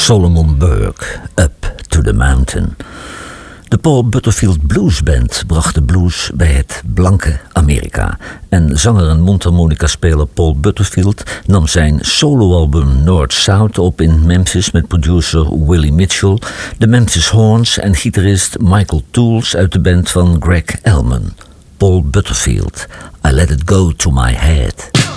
Solomon Burke, Up to the Mountain. De Paul Butterfield Blues Band bracht de blues bij het blanke Amerika. En zanger en mondharmonica-speler Paul Butterfield nam zijn soloalbum North-South op in Memphis met producer Willie Mitchell, de Memphis Horns en gitarist Michael Tools uit de band van Greg Elman. Paul Butterfield, I Let It Go to My Head.